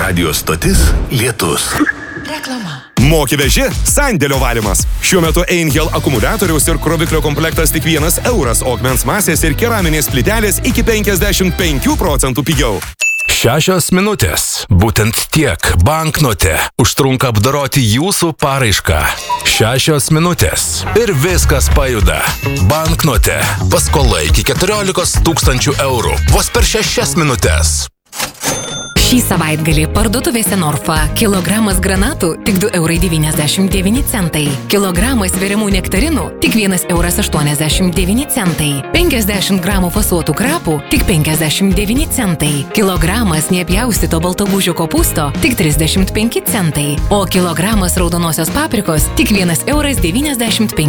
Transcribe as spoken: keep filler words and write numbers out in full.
Radio stotis Lietus. Reklama. Moki veži, sandėlio valymas. Šiuo metu Einhell akumuliatoriaus ir kroviklio komplektas tik vienas euras, o akmens masės ir keraminės plytelės iki penkiasdešimt penkių procentų pigiau. Šešios minutės. Būtent tiek banknote užtrunka apdoroti jūsų paraišką. Šešios minutės. Ir viskas pajuda. Banknote. Paskola iki keturiolikos tūkstančių eurų. Vos per šešias minutės. Šį savaitgalį parduotuvėse Norfa kilogramas granatų tik du eurai devyniasdešimt devyni centai. Kilogramas sveriamų nektarinų tik vienas euras aštuoniasdešimt devyni centai. penkiasdešimt gramų fasuotų krapų tik penkiasdešimt devyni centai. Kilogramas nepjaustyto baltogūžio kopūsto tik trisdešimt penki centai. O kilogramas raudonosios paprikos tik vienas euras devyniasdešimt penki.